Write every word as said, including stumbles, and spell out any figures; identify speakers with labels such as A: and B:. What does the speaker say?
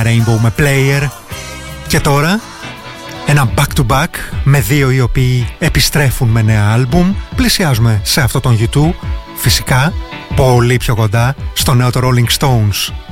A: Rainbow με Player. Και τώρα ένα back-to-back με δύο οι οποίοι επιστρέφουν με νέα άλμπουμ. Πλησιάζουμε σε αυτό τον YouTube, φυσικά πολύ πιο κοντά στο νέο το Rolling Stones.